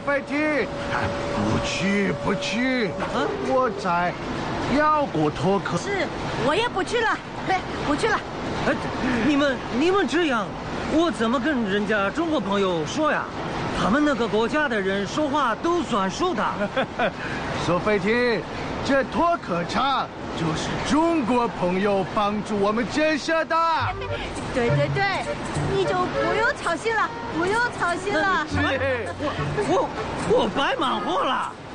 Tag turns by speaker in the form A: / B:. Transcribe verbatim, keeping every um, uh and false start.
A: 菲提，不去不去，我在要过托克。
B: 是，我也不去了，对，不去了。
C: 哎，你们你们这样，我怎么跟人家中国朋友说呀？他们那个国家的人说话都算数的。
A: 索菲提，这托克茶就是中国朋友帮助我们建设的。
B: 对对对，你就不用操心了，不用操心了。
A: 是，
C: 我我我白忙活了。